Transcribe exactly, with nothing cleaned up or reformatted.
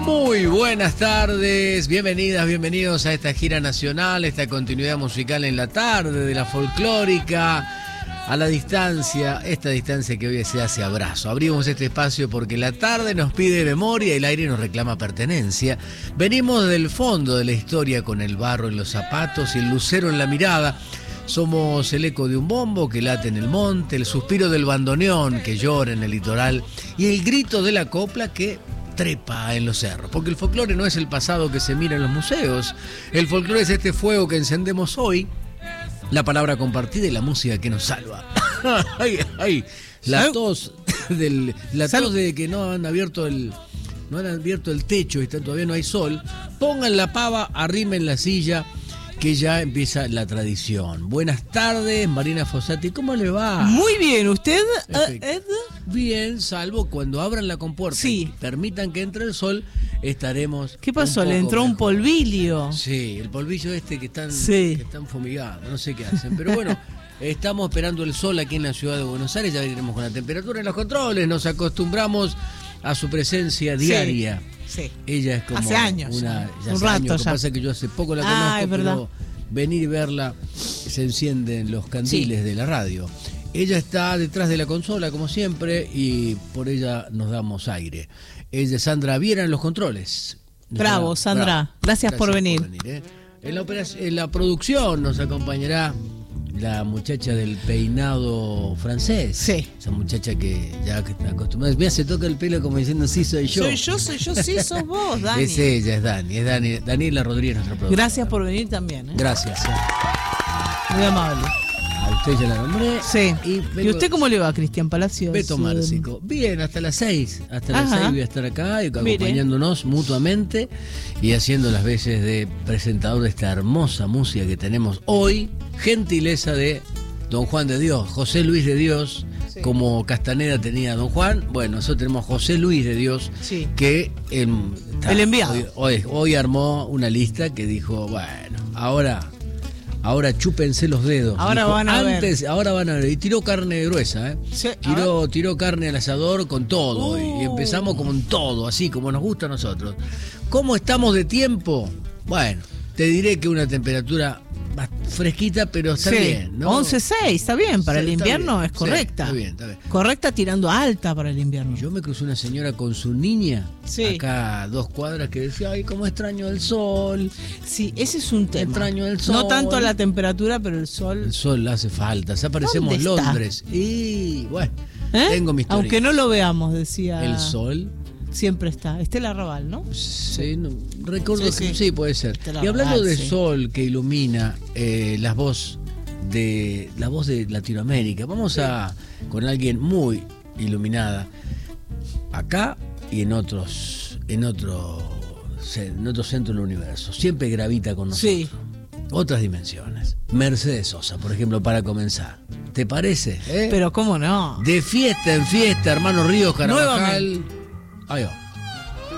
Muy buenas tardes, bienvenidas, bienvenidos a esta gira nacional, esta continuidad musical en la tarde de la folclórica, a la distancia, esta distancia que hoy se hace abrazo. Abrimos este espacio porque la tarde nos pide memoria y el aire nos reclama pertenencia. Venimos del fondo de la historia con el barro en los zapatos y el lucero en la mirada. Somos el eco de un bombo que late en el monte, el suspiro del bandoneón que llora en el litoral y el grito de la copla que trepa en los cerros. Porque el folclore no es el pasado que se mira en los museos. El folclore es este fuego que encendemos hoy, la palabra compartida y la música que nos salva. ay, ay, la tos del, la tos de que no han abierto el, no han abierto el techo y está, todavía no hay sol. Pongan la pava, arrimen la silla, que ya empieza la tradición. Buenas tardes, Marina Fossati, ¿cómo le va? Muy bien, ¿usted? Ed? Bien, salvo cuando abran la compuerta sí. y permitan que entre el sol, estaremos. ¿Qué pasó? ¿Le entró mejor. un polvillo? Sí, el polvillo este que están, sí. que están fumigados, no sé qué hacen, pero bueno, estamos esperando el sol aquí en la ciudad de Buenos Aires, ya veremos con la temperatura en los controles, nos acostumbramos a su presencia diaria. Sí. Sí. Ella es como hace años, una, ya un hace rato años, ya. Lo que pasa es que yo hace poco la conozco, ah, es verdad. pero venir y verla se encienden los candiles sí. de la radio. Ella está detrás de la consola como siempre y por ella nos damos aire. Ella es Sandra Viera en los controles. Bravo, Sandra. Bravo. Gracias, Gracias por venir. Por venir ¿eh? en, la en la producción nos acompañará la muchacha del peinado francés. Sí. Esa muchacha que ya que está acostumbrada. Mira, se toca el pelo como diciendo sí soy yo. Soy yo, soy yo, sí sos vos, Dani. Es ella, es Dani, es Dani, Daniela Rodríguez, nuestra productora. Gracias por venir también. ¿eh? Gracias. Eh. Muy amable. A usted ya la nombré. Sí. Y, vengo... ¿Y usted cómo le va, Cristian Palacios? Beto Márcico. Bien, hasta las seis. Hasta las Ajá. seis voy a estar acá y acompañándonos Mire. mutuamente y haciendo las veces de presentador de esta hermosa música que tenemos hoy. Gentileza de Don Juan de Dios, José Luis de Dios, sí. como Castaneda tenía Don Juan, bueno, nosotros tenemos José Luis de Dios, sí. que eh, está, el enviado. Hoy, hoy, hoy armó una lista que dijo, bueno, ahora, ahora chúpense los dedos. Ahora dijo, van a antes, ver. Ahora van a ver. Y tiró carne gruesa, ¿eh? Sí, tiró, tiró carne al asador con todo. Uh. Y empezamos con todo, así como nos gusta a nosotros. ¿Cómo estamos de tiempo? Bueno, te diré que una temperatura fresquita, pero está sí. bien, ¿no? once seis, está bien, para sí, el invierno bien. es correcta. Sí, está bien, está bien. Correcta tirando alta para el invierno. Yo me crucé una señora con su niña, sí. acá a dos cuadras, que decía, ay, cómo extraño el sol. Sí, ese es un tema. Extraño el sol. No tanto la temperatura, pero el sol. El sol hace falta, ya parecemos Londres. Y bueno, ¿Eh? tengo mi historia. Aunque no lo veamos, decía. El sol. Siempre está. Estela Raval, ¿no? Sí, no, recuerdo sí, que sí. sí, puede ser. Estela y hablando Raval, de sí. sol que ilumina eh, la voz de la voz de Latinoamérica, vamos sí. a con alguien muy iluminada acá y en otros en otro en otro centro del universo. Siempre gravita con nosotros. Sí. Otras dimensiones. Mercedes Sosa, por ejemplo, para comenzar. ¿Te parece? ¿Eh? Pero cómo no. De fiesta en fiesta, hermano Ríos Carvajal. Ahí va.